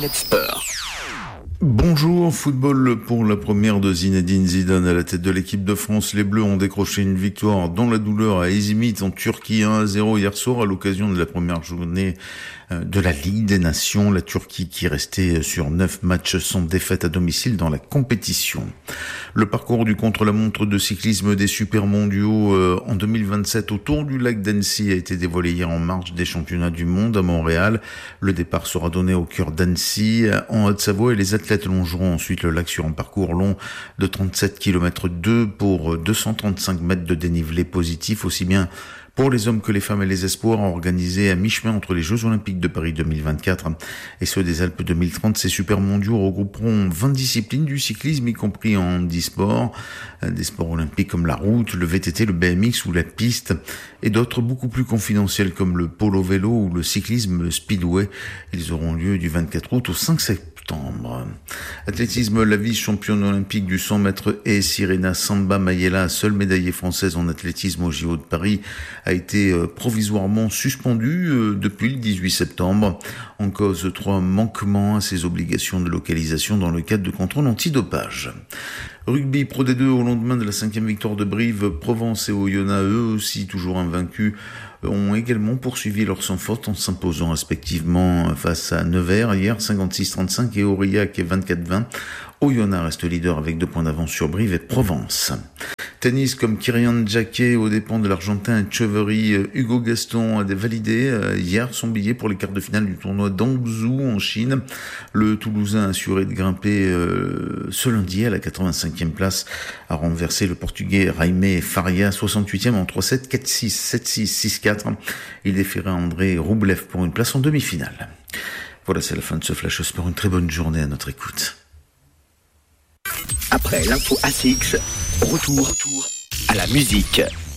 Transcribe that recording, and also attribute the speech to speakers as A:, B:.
A: Sport.
B: Bonjour, football pour la première de Zinedine Zidane à la tête de l'équipe de France. Les Bleus ont décroché une victoire dans la douleur à Izmit en Turquie 1-0 hier soir à l'occasion de la première journée de la Ligue des Nations. La Turquie qui restait sur 9 matchs sans défaite à domicile dans la compétition. Le parcours du contre-la-montre de cyclisme des super mondiaux en 2027 autour du lac d'Annecy a été dévoilé hier en marge des championnats du monde à Montréal. Le départ sera donné au cœur d'Annecy en Haute-Savoie et les athlètes longeront ensuite le lac sur un parcours long de 37 km 2 pour 235 mètres de dénivelé positif, aussi bien pour les hommes que les femmes et les espoirs, organisés à mi-chemin entre les Jeux Olympiques de Paris 2024 et ceux des Alpes 2030. Ces super mondiaux regrouperont 20 disciplines du cyclisme, y compris en handisport, des sports olympiques comme la route, le VTT, le BMX ou la piste, et d'autres beaucoup plus confidentiels comme le polo vélo ou le cyclisme speedway. Ils auront lieu du 24 août au 5 septembre. Athlétisme, la vice-championne olympique du 100 mètres et Sirena Samba Mayela, seule médaillée française en athlétisme au JO de Paris, a été provisoirement suspendue depuis le 18 septembre. En cause 3 manquements à ses obligations de localisation dans le cadre de contrôle antidopage. Rugby Pro D2 au lendemain de la 5e victoire de Brive, Provence et Oyonnax, eux aussi toujours invaincus, ont également poursuivi leur sans faute en s'imposant respectivement face à Nevers hier 56-35 et Aurillac 24-20. Oyonnax reste leader avec 2 points d'avance sur Brive et Provence. Tennis, comme Kyrian Jacquet aux dépens de l'Argentin Etcheverry, Hugo Gaston a validé hier son billet pour les quarts de finale du tournoi d'Hangzhou en Chine. Le Toulousain assuré de grimper ce lundi à la 85e place a renversé le Portugais Jaime Faria, 68e en 3-7, 4-6, 7-6, 6-4. Il défierait André Roublev pour une place en demi-finale. Voilà, c'est la fin de ce Flash Sport. Une très bonne journée à notre écoute.
A: Après l'info ACX, retour à la musique.